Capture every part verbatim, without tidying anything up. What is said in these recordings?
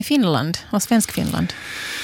Finland och svensk Finland?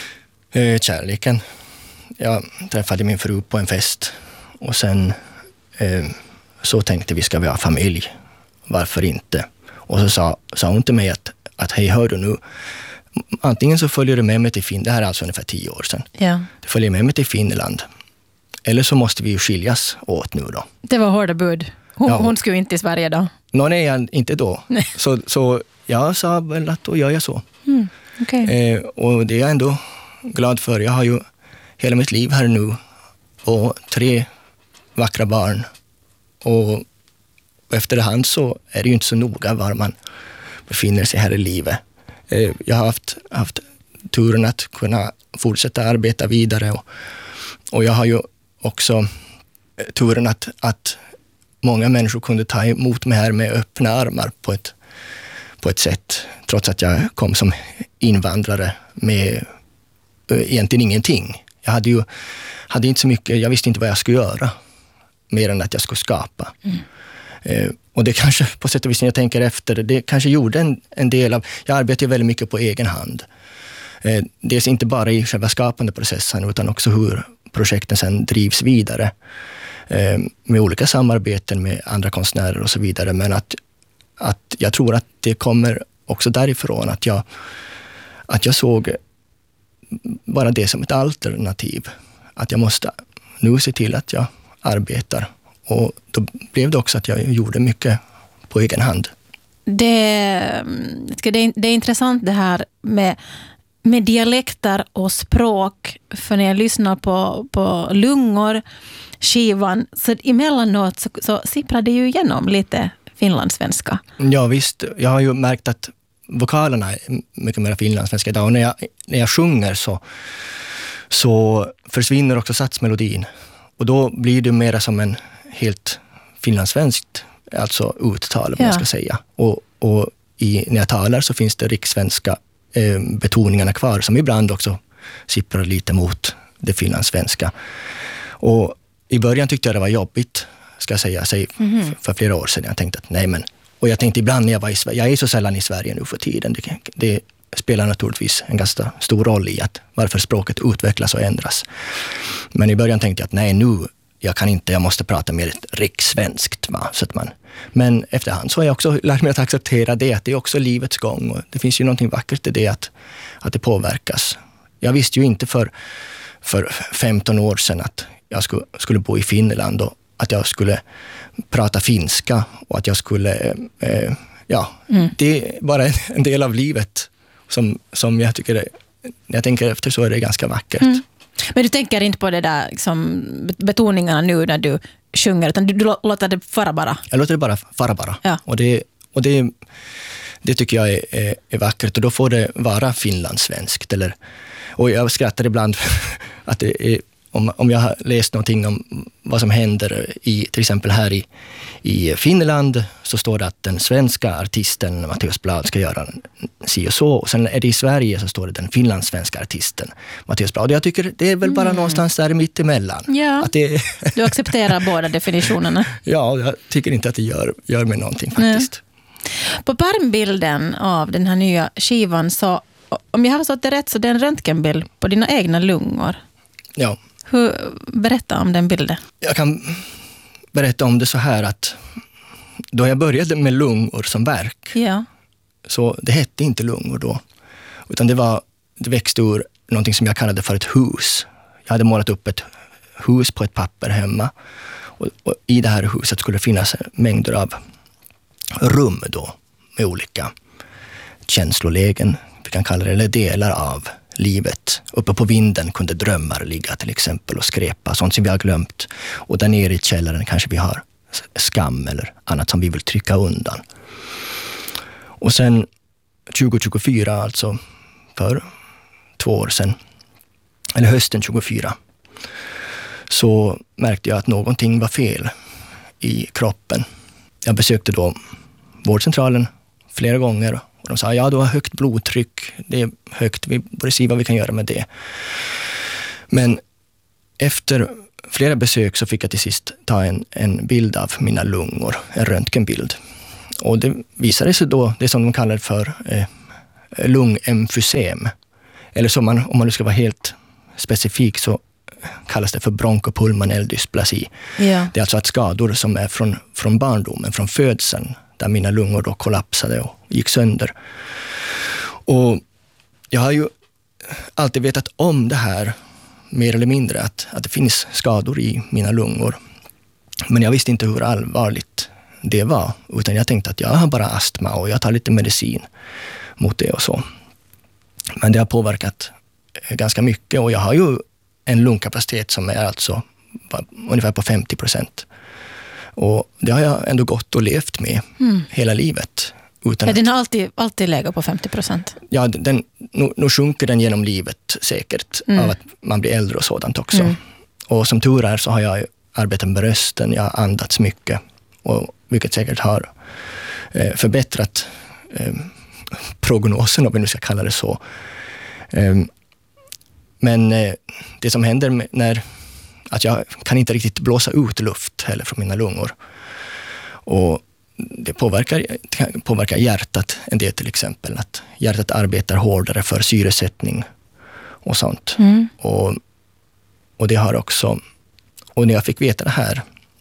Eh, kärleken. Jag träffade min fru på en fest och sen eh, så tänkte vi, ska vi ha familj? Varför inte? Och så sa, sa hon till mig att, att hej, hör du nu, antingen så följer du med mig till Finland, det här är alltså ungefär tio år sedan. Ja. Du följer med mig till Finland. Eller så måste vi ju skiljas åt nu då. Det var hårda bud. Hon, Ja. hon skulle inte i Sverige då? Nå, nej, inte då. Så, så jag sa väl att då gör jag så. Mm, okay. eh, och det är jag ändå glad för. Jag har ju hela mitt liv här nu och tre vackra barn. Och efterhand så är det ju inte så noga var man befinner sig här i livet. Eh, jag har haft, haft turen att kunna fortsätta arbeta vidare och, och jag har ju också turen att, att många människor kunde ta emot mig här med öppna armar på ett, på ett sätt, trots att jag kom som invandrare med egentligen ingenting. Jag hade ju hade inte så mycket, jag visste inte vad jag skulle göra mer än att jag skulle skapa. Mm. Eh, och det kanske, på sätt och vis när jag tänker efter, det kanske gjorde en, en del av, jag arbetar väldigt mycket på egen hand. Eh, dels inte bara i själva skapande processen utan också hur projekten sen drivs vidare. Eh, med olika samarbeten med andra konstnärer och så vidare. Men att, att jag tror att det kommer också därifrån att jag, att jag såg bara det som ett alternativ. Att jag måste nu se till att jag arbetar. Och då blev det också att jag gjorde mycket på egen hand. Det, det är intressant det här med, med dialekter och språk. För när jag lyssnar på, på Lungor, skivan, så emellanåt så, så sipprar det ju igenom lite finlandssvenska. Ja visst, jag har ju märkt att vokalerna är mycket mer finlandssvenska idag. Och när jag, när jag sjunger så, så försvinner också satsmelodin. Och då blir det mer som en helt finlandssvenskt, alltså uttal, vad ja. man ska säga. Och, och i, när jag talar så finns det rikssvenska eh, betoningarna kvar som ibland också sipprar lite mot det finlandssvenska. Och i början tyckte jag det var jobbigt, ska jag säga, säg, mm-hmm. för, för flera år sedan. Jag tänkte att nej men, och jag tänkte ibland när jag var i Sverige, jag är så sällan i Sverige nu för tiden, det, det spelar naturligtvis en ganska stor roll i att varför språket utvecklas och ändras. Men i början tänkte jag att nej nu, jag kan inte, jag måste prata mer rikssvenskt. Va? Så att man, men efterhand så har jag också lärt mig att acceptera det, att det är också livets gång. Och det finns ju någonting vackert i det, att, att det påverkas. Jag visste ju inte för, för femton år sedan att jag skulle, skulle bo i Finland och att jag skulle prata finska och att jag skulle, eh, ja, mm. det är bara en del av livet som, som jag tycker, är, när jag tänker efter så är det ganska vackert. Mm. Men du tänker inte på det där liksom, betoningarna nu när du sjunger, utan du, du låter det fara bara? Jag låter det bara fara bara. Ja. Och, det, och det, det tycker jag är, är, är vackert och då får det vara finlandssvenskt. Eller, och jag skrattar ibland att det är, om, om jag har läst någonting om vad som händer i, till exempel här i, i Finland, så står det att den svenska artisten Mattias Blad ska göra si och så. Och sen är det i Sverige så står det den finlandssvenska artisten Mattias Blad. Och jag tycker det är väl bara mm. någonstans där mitt emellan. Ja, att det, du accepterar båda definitionerna. Ja, jag tycker inte att det gör, gör mig någonting faktiskt. Nej. På pärmbilden av den här nya skivan så, om jag har förstått det rätt, så det är en röntgenbild på dina egna lungor. Ja. Hur, berätta om den bilden. Jag kan berätta om det så här att då jag började med lungor som verk, ja. så det hette inte lungor då. Utan det, var, det växte ur någonting som jag kallade för ett hus. Jag hade målat upp ett hus på ett papper hemma. Och, och i det här huset skulle det finnas mängder av rum då med olika känslolägen, vi kan kalla det, eller delar av livet. Uppe på vinden kunde drömmar ligga till exempel och skräpa, sånt som vi har glömt. Och där nere i källaren kanske vi har skam eller annat som vi vill trycka undan. Och sen tjugo tjugofyra, alltså för två år sedan, eller hösten tjugofyra, så märkte jag att någonting var fel i kroppen. Jag besökte då vårdcentralen flera gånger och de sa, ja, du har högt blodtryck, det är högt, vi borde se vad vi kan göra med det. Men efter flera besök så fick jag till sist ta en, en bild av mina lungor, en röntgenbild. Och det visade sig då, det som de kallar för eh, lungemfysem. Eller som man, om man nu ska vara helt specifik, så kallas det för bronkopulmonell dysplasi. Ja. Det är alltså att skador som är från, från barndomen, från födseln, där mina lungor då kollapsade och gick sönder. Och jag har ju alltid vetat om det här, mer eller mindre, att, att det finns skador i mina lungor. Men jag visste inte hur allvarligt det var, utan jag tänkte att jag har bara astma och jag tar lite medicin mot det och så. Men det har påverkat ganska mycket, och jag har ju en lungkapacitet som är alltså ungefär på femtio procent. Och det har jag ändå gått och levt med mm. hela livet. Utan ja, att, den har alltid, alltid legat på femtio procent. Ja, den, nu, nu sjunker den genom livet säkert, mm. av att man blir äldre och sådant också. Mm. Och som tur är så har jag arbetat med rösten, jag har andats mycket, och vilket säkert har eh, förbättrat eh, prognosen, om vi nu ska kalla det så. Eh, men eh, det som händer med, när att jag kan inte riktigt blåsa ut luft heller från mina lungor. Och det påverkar, påverkar hjärtat en del, till exempel. Att hjärtat arbetar hårdare för syresättning och sånt. Mm. Och, och det har också... Och när jag fick veta det här,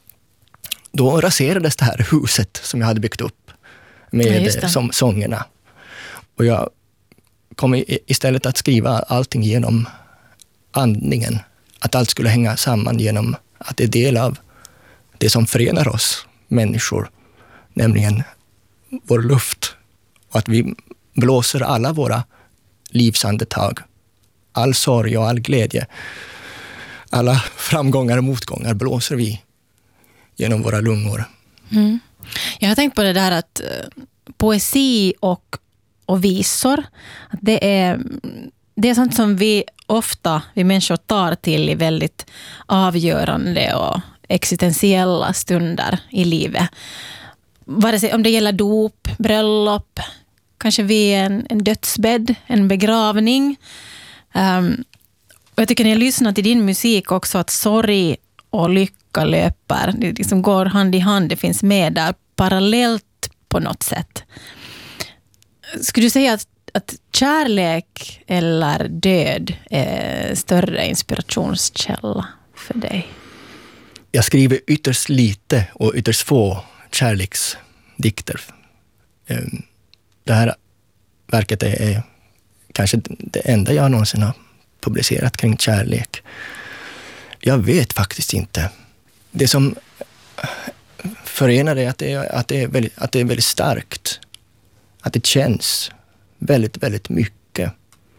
då raserades det här huset som jag hade byggt upp med ja, som sångerna. Och jag kom istället att skriva allting genom andningen. Att allt skulle hänga samman genom att det är del av det som förenar oss människor, nämligen vår luft. Och att vi blåser alla våra livsandetag, all sorg och all glädje, alla framgångar och motgångar blåser vi genom våra lungor. Mm. Jag har tänkt på det där att uh, poesi och, och visor, att det är, det är sånt som vi ofta, vi människor, tar till i väldigt avgörande och existentiella stunder i livet. Vare sig om det gäller dop, bröllop, kanske vid en, en dödsbädd, en begravning. Um, och jag tycker när jag lyssnar till din musik också att sorg och lycka löper. Det liksom går hand i hand, det finns med där parallellt på något sätt. Skulle du säga att, att kärlek eller död är större inspirationskälla för dig? Jag skriver ytterst lite och ytterst få kärleksdikter. Det här verket är kanske det enda jag någonsin har publicerat kring kärlek. Jag vet faktiskt inte. Det som förenar är att det är, att det är, väldigt, att det är väldigt starkt. Att det känns väldigt, väldigt mycket.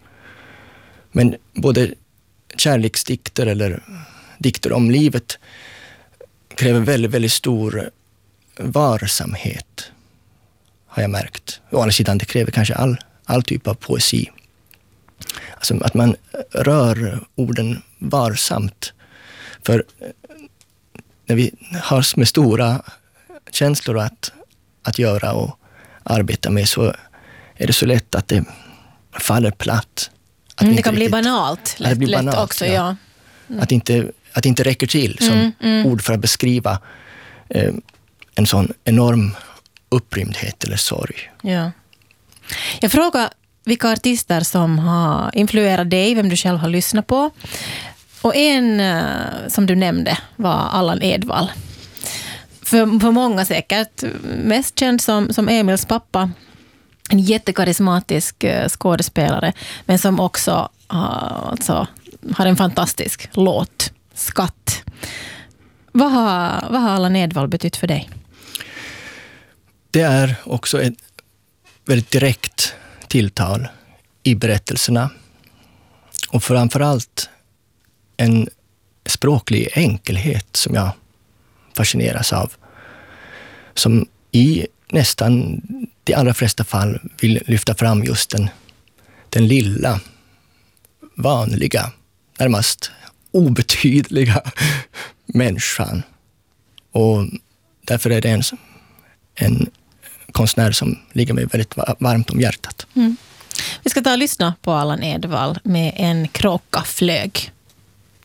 Men både kärleksdikter eller dikter om livet kräver väldigt, väldigt stor varsamhet, har jag märkt. Å andra sidan, det kräver kanske all, all typ av poesi. Alltså att man rör orden varsamt. För när vi har med stora känslor att, att göra och arbeta med, så är det så lätt att det faller platt. Att mm, det kan riktigt, bli banalt. Lätt, det blir lätt banalt, också, ja. ja. Mm. Att, inte, att det inte räcker till som mm, mm. ord för att beskriva eh, en sån enorm upprymdhet eller sorg. Ja. Jag frågar vilka artister som har influerat dig, vem du själv har lyssnat på. Och en som du nämnde var Allan Edwall. För, för många säkert mest känd som, som Emils pappa. En jättekarismatisk skådespelare, men som också har, alltså, har en fantastisk låt, Skatt. Vad har, vad har Allan Edwall betytt för dig? Det är också ett väldigt direkt tilltal i berättelserna. Och framförallt en språklig enkelhet som jag fascineras av. Som i nästan de allra flesta fall vill lyfta fram just den, den lilla, vanliga, närmast obetydliga människan. Och därför är det en, en konstnär som ligger mig väldigt varmt om hjärtat. Mm. Vi ska ta och lyssna på Allan Edwall med En kråka flög.